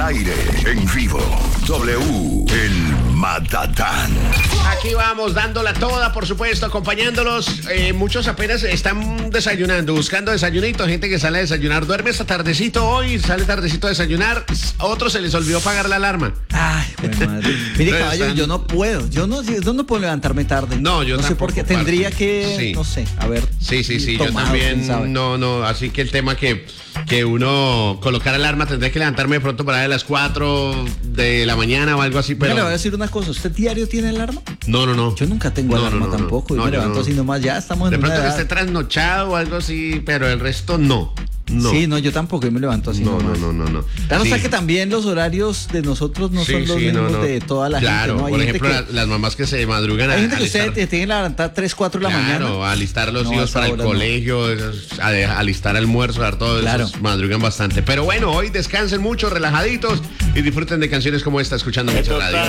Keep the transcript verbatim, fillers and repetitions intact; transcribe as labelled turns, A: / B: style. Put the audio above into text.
A: aire, en vivo. W, el Matatán.
B: Aquí vamos, dándola toda, por supuesto, acompañándolos. Eh, muchos apenas están desayunando, buscando desayunito. Gente que sale a desayunar, duerme hasta tardecito hoy, sale tardecito a desayunar. Otros se les olvidó pagar la alarma.
C: Ay, bueno, madre. Mire, caballo,
B: están...
C: yo no puedo. Yo no, yo no puedo levantarme tarde.
B: No, yo
C: no sé por qué. Tendría que,
B: sí.
C: no sé, a ver.
B: Sí, sí, sí,
C: tomado,
B: yo también. No, no, así que el tema que, que uno colocar alarma, tendría que levantarme de pronto para a las cuatro de la mañana o algo así, pero...
C: Mira, le voy a decir una cosa, ¿usted diario tiene alarma?
B: No, no, no.
C: Yo nunca tengo
B: no,
C: alarma
B: no, no,
C: tampoco,
B: no,
C: y me
B: no,
C: levanto
B: no.
C: así nomás, ya estamos
B: de
C: en
B: pronto
C: una
B: que
C: edad.
B: esté trasnochado o algo así, pero el resto no. No.
C: Sí, no, yo tampoco, yo me levanto así
B: No,
C: nomás.
B: no, no, no, no.
C: Claro,
B: Sí.
C: o sea que también los horarios de nosotros no
B: Sí,
C: son los
B: sí,
C: mismos
B: no, no.
C: de toda la
B: claro,
C: gente, ¿no? Hay
B: por
C: gente
B: ejemplo,
C: que,
B: la- las mamás que se madrugan a
C: hay gente que
B: alistar-
C: ustedes tienen que levantar tres, cuatro de la
B: Claro,
C: mañana.
B: alistar los
C: No,
B: hijos
C: a esa
B: para el
C: hora no.
B: colegio, esos- a de- alistar almuerzo, dar todo
C: Claro.
B: eso, madrugan bastante. Pero bueno, hoy descansen mucho, relajaditos y disfruten de canciones como esta, escuchando mucha radio.